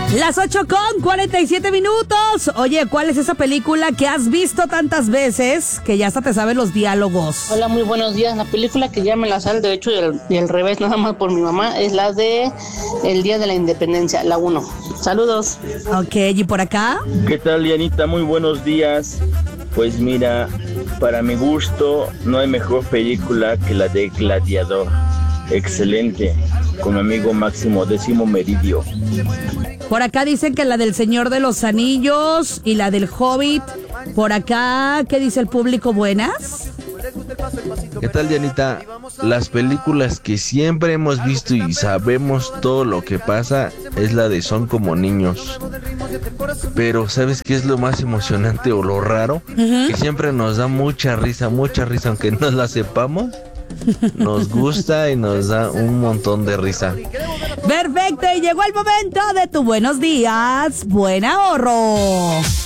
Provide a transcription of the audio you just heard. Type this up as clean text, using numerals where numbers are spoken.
Las 8:47. Oye, ¿cuál es esa película que has visto tantas veces que ya hasta te sabes los diálogos? Hola, muy buenos días. La película que ya me la sé al derecho y al revés, nada más por mi mamá, es la de El Día de la Independencia, la 1. Saludos. Ok, ¿y por acá? ¿Qué tal, Dianita? Muy buenos días. Pues mira, para mi gusto no hay mejor película que la de Gladiador. Excelente, con mi amigo Máximo Décimo Meridio. Por acá dicen que la del Señor de los Anillos y la del Hobbit. Por acá, ¿qué dice el público? ¿Buenas? ¿Qué tal, Dianita? Las películas que siempre hemos visto y sabemos todo lo que pasa es la de Son como niños. Pero ¿sabes qué es lo más emocionante o lo raro? Que siempre nos da mucha risa, aunque no la sepamos. Nos gusta y nos da un montón de risa. Perfecto, y llegó el momento de tu buenos días, buen ahorro.